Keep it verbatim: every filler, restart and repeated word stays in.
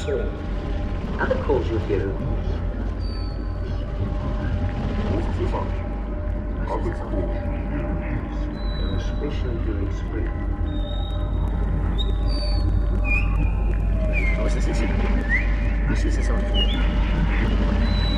fall. Agriculture here. And especially during spring. Oh, this is this is this is